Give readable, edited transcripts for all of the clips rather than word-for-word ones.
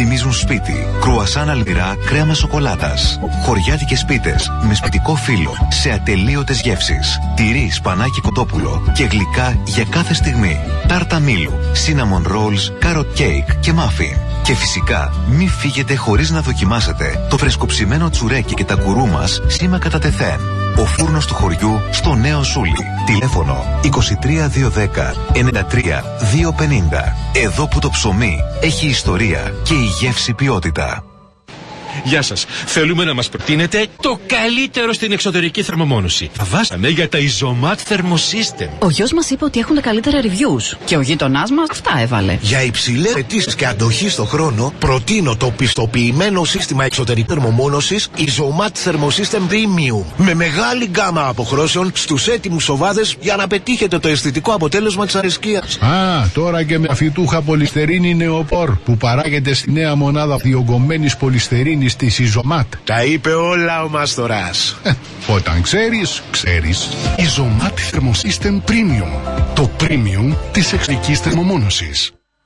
θυμίζουν σπίτι. Κρουασάν αλμυρά κρέμα σοκολάτας. Χωριάτικες πίτες με σπιτικό φύλλο σε ατελείωτες γεύσεις. Τυρί, σπανάκι, κοτόπουλο και γλυκά για κάθε στιγμή. Τάρτα μήλου, cinnamon rolls, carrot cake και muffin. Και φυσικά, μην φύγετε χωρίς να δοκιμάσετε το φρεσκοψημένο τσουρέκι και τα γκουρού μας σήμα κατά τεθέν. Ο φούρνος του χωριού στο Νέο Σούλι. Τηλέφωνο 23210 93 250. Εδώ που το ψωμί έχει ιστορία και η γεύση ποιότητα. Γεια σας. Θέλουμε να μας προτείνετε το καλύτερο στην εξωτερική θερμομόνωση. Θα βάσαμε για τα Isomat Thermosystem. Ο γιος μας είπε ότι έχουν τα καλύτερα reviews. Και ο γείτονάς μας αυτά έβαλε. Για υψηλές αιτήσεις και αντοχή στο χρόνο, προτείνω το πιστοποιημένο σύστημα εξωτερικής θερμομόνωσης Isomat Thermosystem Premium. Με μεγάλη γκάμα αποχρώσεων στους έτοιμους σοβάδες για να πετύχετε το αισθητικό αποτέλεσμα της αρεσκίας. Α, τώρα και με φυτούχα πολυστερίνη νεοπόρ που παράγεται στη νέα μονάδα διογκωμένης πολυστερίνης της Isomat. Τα είπε όλα ο Μαστοράς. Όταν ξέρεις, ξέρεις. Isomat Thermosystem Premium. Το premium της εξωτερικής θερμομόνωσης.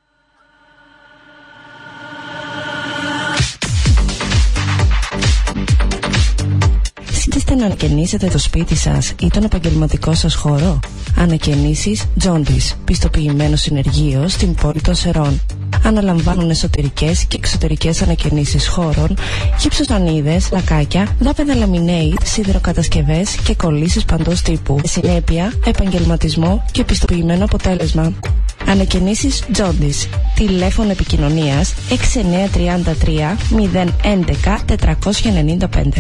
Σκέφτεστε να ανακαινήσετε το σπίτι σας ή τον επαγγελματικό σας χώρο? Ανακαινήσεις Jaundice, πιστοποιημένο συνεργείο στην πόλη των Σερών. Αναλαμβάνουν εσωτερικές και εξωτερικές ανακαινήσεις χώρων, γυψοσανίδες, λακάκια, δάπεδα laminate, σιδηροκατασκευές και κολλήσεις παντός τύπου. Συνέπεια, επαγγελματισμό και πιστοποιημένο αποτέλεσμα. Ανακαινήσεις Jaundice. Τηλέφωνο επικοινωνίας 6933 011 495.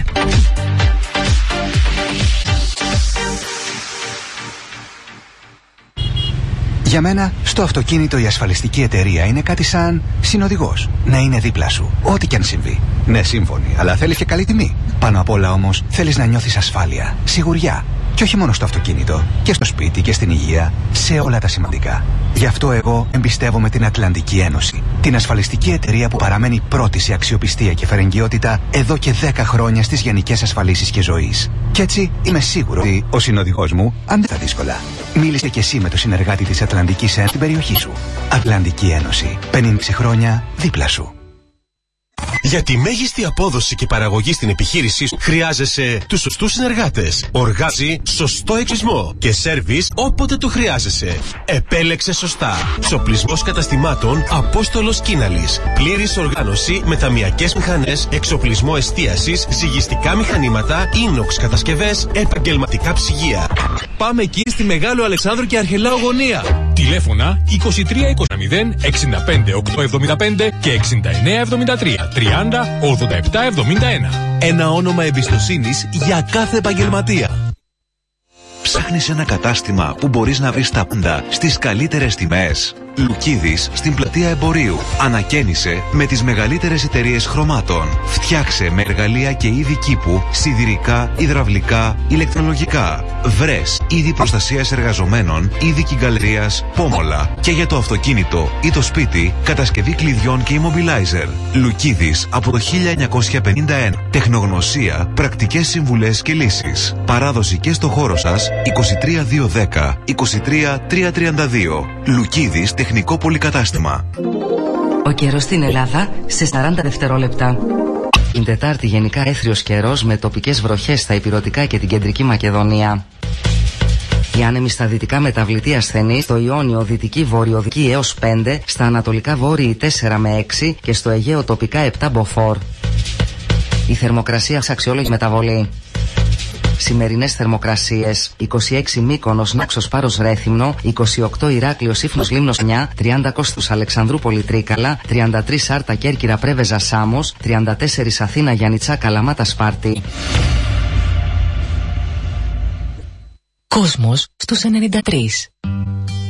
Για μένα, στο αυτοκίνητο η ασφαλιστική εταιρεία είναι κάτι σαν συνοδηγός. Να είναι δίπλα σου, ό,τι και αν συμβεί. Ναι, σύμφωνοι, αλλά θέλεις και καλή τιμή. Πάνω απ' όλα όμως, θέλεις να νιώθεις ασφάλεια, σιγουριά. Και όχι μόνο στο αυτοκίνητο, και στο σπίτι και στην υγεία, σε όλα τα σημαντικά. Γι' αυτό εγώ εμπιστεύομαι την Ατλαντική Ένωση. Την ασφαλιστική εταιρεία που παραμένει πρώτη σε αξιοπιστία και φερεγγιότητα εδώ και 10 χρόνια στις γενικές ασφαλίσεις και ζωής. Κι έτσι είμαι σίγουρο ότι ο συνοδηγός μου αντέχει δύσκολα. Μίλησε κι εσύ με το συνεργάτη της Ατλαντικής Ένωσης στην περιοχή σου. Ατλαντική Ένωση. 50 χρόνια δίπλα σου. Για τη μέγιστη απόδοση και παραγωγή στην επιχείρησή σου χρειάζεσαι τους σωστούς συνεργάτες. Οργάζει σωστό εξοπλισμό και σέρβις όποτε το χρειάζεσαι. Επέλεξε σωστά. Σοπλισμός καταστημάτων Απόστολος Κίναλης. Πλήρης οργάνωση με ταμιακές μηχανές, εξοπλισμό εστίασης, ζυγιστικά μηχανήματα, ίνοξ κατασκευές, επαγγελματικά ψυγεία. Πάμε εκεί στη Μεγάλο Αλεξάνδρου και Αρχελάου γωνία. Τηλέφωνα 2320 65 875 και 6973 30 87 71. Ένα όνομα εμπιστοσύνης για κάθε επαγγελματία. Ψάχνεις ένα κατάστημα που μπορείς να βρεις τα πάντα στις καλύτερες τιμές? Λουκίδης στην πλατεία Εμπορίου. Ανακαίνισε με τις μεγαλύτερες εταιρείες χρωμάτων. Φτιάξε με εργαλεία και είδη κήπου, σιδηρικά, υδραυλικά, ηλεκτρολογικά. Βρες είδη προστασίας εργαζομένων, είδη κυγκαλερίας, πόμολα. Και για το αυτοκίνητο ή το σπίτι, κατασκευή κλειδιών και immobilizer. Λουκίδης από το 1951. Τεχνογνωσία, πρακτικές συμβουλές και λύσεις. Παράδοση και στο χώρο σας 23210 23332. Λουκίδης τεχνικό πολυκατάστημα. Ο καιρός στην Ελλάδα σε 40 δευτερόλεπτα. Την Τετάρτη γενικά έθριος καιρός με τοπικές βροχές στα ηπειρωτικά και την κεντρική Μακεδονία. Οι άνεμοι στα δυτικά μεταβλητή ασθενή, στο Ιόνιο δυτική βορειοδυτική έως 5, στα ανατολικά βόρειοι 4 με 6 και στο Αιγαίο τοπικά 7 μποφόρ. Η θερμοκρασία σε αξιόλογη μεταβολή. Σημερινές θερμοκρασίες: 26 Μύκονος, Νάξος, Πάρος, Ρέθυμνο, 28 Ηράκλειος, Ήφνος, Λίμνος, 9, 30 Κόστους, Αλεξανδρούπολη, Τρίκαλα, 33 Άρτα, Κέρκυρα, Πρέβεζα, Σάμος, 34 Αθήνα, Γιαννιτσά, Καλαμάτα, Σπάρτη. Κόσμος στους 93.